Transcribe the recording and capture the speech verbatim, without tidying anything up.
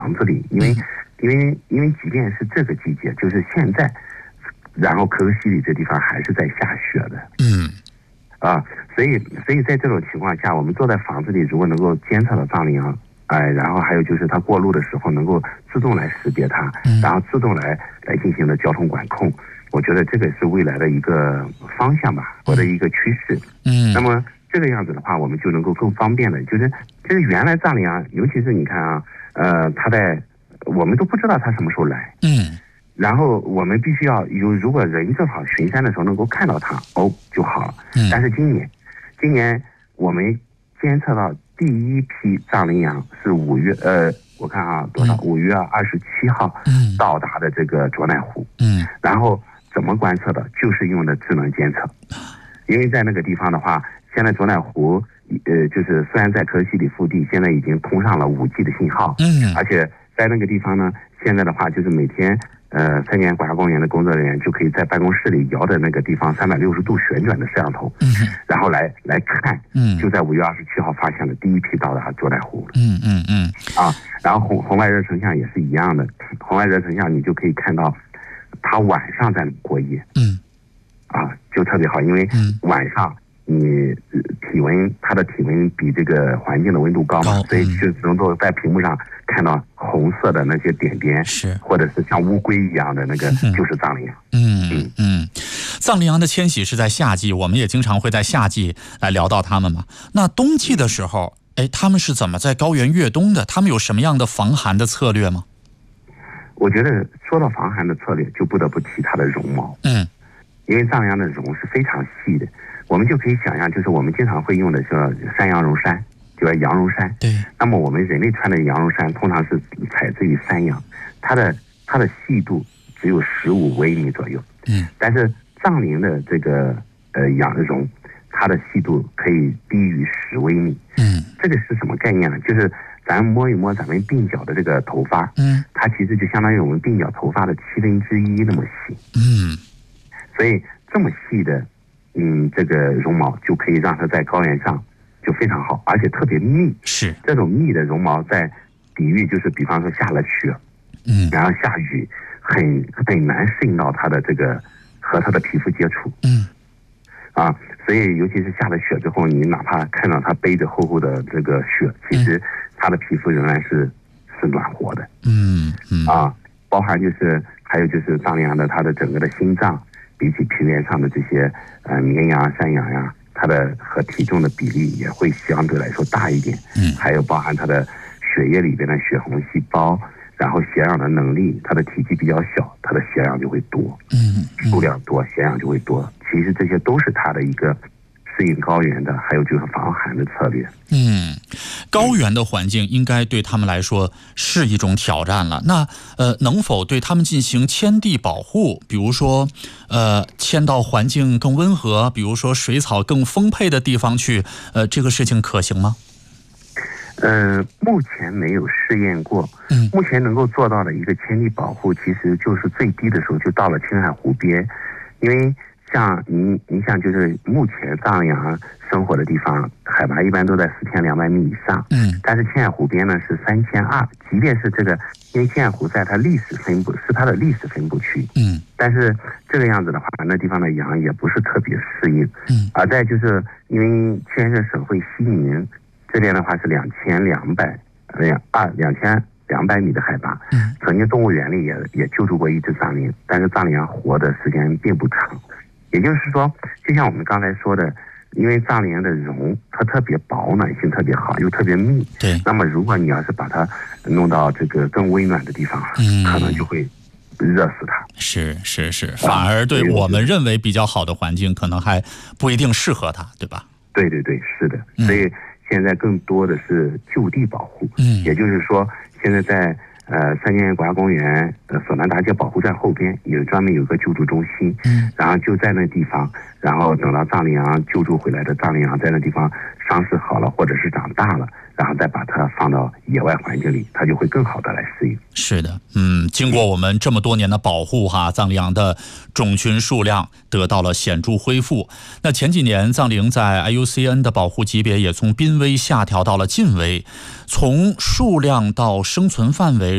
子里，因为因为因为即便是这个季节，就是现在，然后可可西里这地方还是在下雪的。 嗯。 啊，所以所以在这种情况下，我们坐在房子里，如果能够监测到藏羚羊，哎，然后还有就是它过路的时候能够自动来识别它，然后自动来来进行的交通管控，我觉得这个是未来的一个方向吧，或者一个趋势。 嗯， 那么这个样子的话，我们就能够更方便的，就是就是原来藏羚羊，尤其是你看啊，呃，它在我们都不知道它什么时候来。 嗯。 然后我们必须要有，如果人正好巡山的时候能够看到它，哦就好了。 嗯。 但是今年，今年我们监测到第一批藏羚羊是五月，呃，我看啊多少？五、嗯、月二十七号到达的这个卓乃湖。嗯。然后怎么观测的？就是用的智能监测，因为在那个地方的话，现在卓乃湖，呃，就是虽然在可可西里腹地，现在已经通上了五 G 的信号。嗯。而且在那个地方呢，现在的话就是每天。呃，三年国家公园的工作人员就可以在办公室里摇着那个地方三百六十度旋转的摄像头，嗯，然后来来看，嗯，就在五月二十七号发现了第一批到达卓乃湖， 嗯嗯嗯， 啊，然后红红外热成像也是一样的，红外热成像你就可以看到，它晚上在过夜，嗯，啊，就特别好，因为晚上你体温它的体温比这个环境的温度高嘛，所以就能够在屏幕上看到红色的那些点点， 是或者是像乌龟一样的那个，就是藏羚羊。 嗯嗯嗯，藏羚羊的迁徙是在夏季，我们也经常会在夏季来聊到它们嘛。那冬季的时候，哎，他们是怎么在高原越冬的？他们有什么样的防寒的策略吗？ 我觉得说到防寒的策略，就不得不提它的绒毛。嗯，因为藏羚羊的绒是非常细的，我们就可以想象，就是我们经常会用的是山羊绒衫。就是羊绒衫， 对。 那么我们人类穿的羊绒衫通常是采自于山羊，它的它的细度只有十五微米左右。嗯。但是藏羚的这个呃羊绒，它的细度可以低于十微米。嗯。这个是什么概念呢？就是咱摸一摸咱们鬓角的这个头发，嗯，它其实就相当于我们鬓角头发的七分之一那么细。嗯。所以这么细的，嗯，这个绒毛就可以让它在高原上。就非常好，而且特别密。 是这种密的绒毛在抵御，就是比方说下了雪，嗯，然后下雨，很很难适应到它的这个和它的皮肤接触。嗯，啊，所以尤其是下了雪之后，你哪怕看到它背着厚厚的这个雪，其实它的皮肤仍然是是暖和的。嗯嗯啊，包含就是还有就是藏羚羊的它的整个的心脏，比起平原上的这些呃绵羊、山羊呀。它的和体重的比例也会相对来说大一点，嗯，还有包含它的血液里边的血红细胞，然后血氧的能力，它的体积比较小，它的血氧就会多，嗯，数量多，血氧就会多。其实这些都是它的一个适应高原的，还有就是防寒的策略。 嗯，高原的环境应该对他们来说是一种挑战了。那呃，能否对他们进行迁地保护？比如说，呃，迁到环境更温和，比如说水草更丰沛的地方去，呃，这个事情可行吗？ 呃，目前没有试验过。嗯，目前能够做到的一个迁地保护，其实就是最低的时候就到了青海湖边，因为。像您，您像就是目前藏羚羊生活的地方，海拔一般都在四千两百米以上。嗯，但是青海湖边呢是三千二，即便是这个，因为青海湖在它历史分布是它的历史分布区。嗯，但是这个样子的话，那地方的羊也不是特别适应。嗯，而在就是因为全省省会西宁这边的话是两千两百两二两千。两百米的海拔，嗯，曾经动物园里也也救助过一只藏羚，但是藏羚羊活的时间并不长。也就是说，就像我们刚才说的，因为藏羚羊的绒它特别保暖性特别好，又特别密。对。那么如果你要是把它弄到这个更温暖的地方，嗯，可能就会热死它。 是是是，反而对我们认为比较好的环境，可能还不一定适合它，对吧？ 对对对，是的。所以现在更多的是就地保护。嗯，也就是说。现在在呃三江源国家公园呃索南达街保护站后边有专门有个救助中心，嗯，然后就在那地方，然后等到藏羚羊救助回来的藏羚羊在那地方伤势好了或者是长大了，然后再把它放到野外环境里，它就会更好的来适应。 是的，嗯，经过我们这么多年的保护哈，藏羚羊的种群数量得到了显著恢复。那前几年藏羚在 I U C N 的保护级别也从濒危下调到了近危，从数量到生存范围